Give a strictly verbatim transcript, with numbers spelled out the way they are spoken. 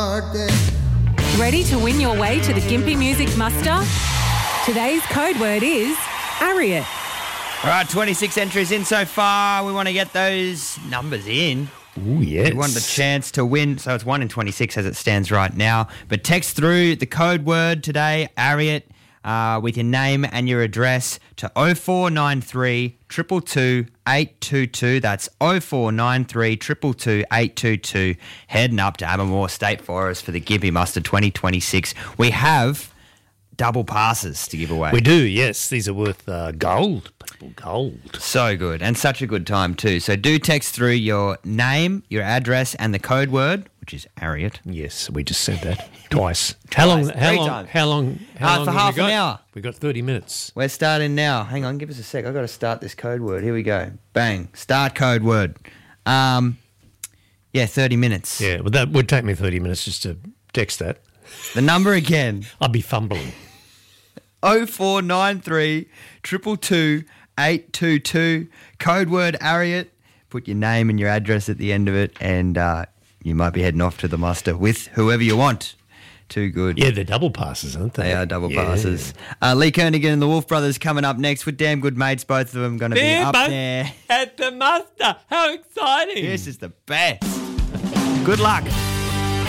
Ready to win your way to the Gympie Music Muster? Today's code word is Ariat. All right, twenty-six entries in so far. We want to get those numbers in. Oh, yes. We want the chance to win. So it's one in twenty-six as it stands right now. But text through the code word today, Ariat, uh, with your name and your address to oh four nine three, two two two, eight two two. That's oh four nine three, two two two, eight two two. Heading up to Abermore State Forest for the Gympie Muster twenty twenty-six. We have double passes to give away. We do, yes. These are worth uh, gold, people, gold. So good, and such a good time too. So do text through your name, your address, and the code word, which is Ariat. Yes, we just said that twice. How long? Twice, How three long? times. How long? How Uh, long for have half we got? an hour. We've got thirty minutes. We're starting now. Hang on, give us a sec. I've got to start this code word. Here we go. Bang. Start code word. Um, yeah, thirty minutes. Yeah, well, that would take me thirty minutes just to text that. The number again. I'd be fumbling. oh four nine three, two two two, eight two two. Code word Ariat. Put your name and your address at the end of it, and uh, you might be heading off to the muster with whoever you want. Too good. Yeah, they're double passes, aren't they? They are double Yeah. passes. Uh, Lee Kernigan and the Wolf Brothers coming up next with damn good mates. Both of them going to be They're up both there. at the muster. How exciting. This is the best. Good luck.